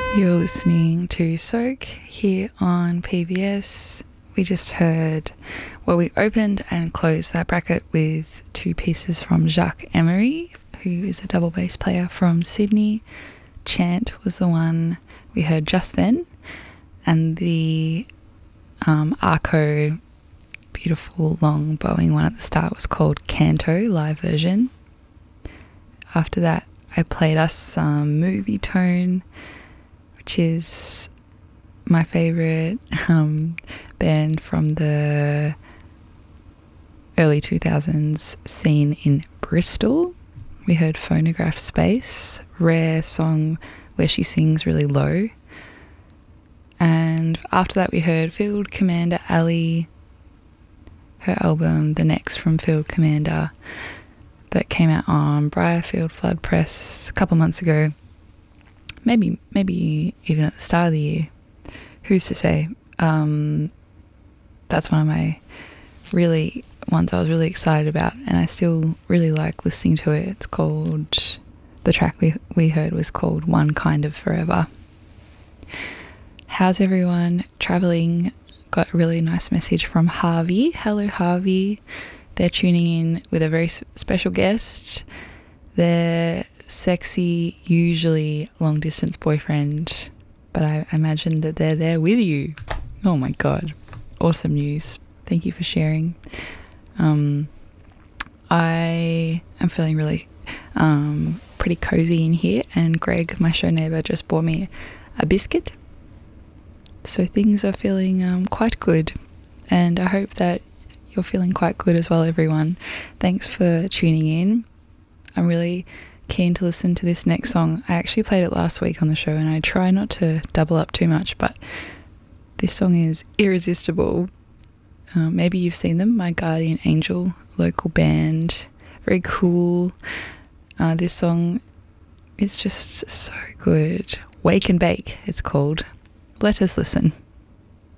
You're listening to Soak here on PBS. We just heard, well, we opened and closed that bracket with two pieces from Jacques Emery, who is a double bass player from Sydney. Chant was the one we heard just then, and the Arco beautiful long bowing one at the start was called Canto live version. After that, I played us some Movie Tone, which is my favourite band from the early 2000s scene in Bristol. We heard Phonograph Space, rare song where she sings really low. And after that we heard Field Commander Ali, her album The Next from Field Commander, that came out on Briarfield Flood Press a couple months ago. Maybe even at the start of the year. Who's to say? That's one of my ones I was really excited about, and I still really like listening to it. It's called, the track we heard was called One Kind of Forever. How's everyone travelling? Got a really nice message from Harvey. Hello, Harvey. They're tuning in with a very special guest. Their sexy, usually long-distance boyfriend, but I imagine that they're there with you. Oh my God. Awesome news. Thank you for sharing. I am feeling really pretty cozy in here, and Greg, my show neighbour, just bought me a biscuit. So things are feeling quite good, and I hope that you're feeling quite good as well, everyone. Thanks for tuning in. I'm really keen to listen to this next song. I actually played it last week on the show, and I try not to double up too much, but this song is Irresistible. Maybe you've seen them, My Guardian Angel, local band, very cool. This song is just so good. Wake and Bake, it's called. Let us listen.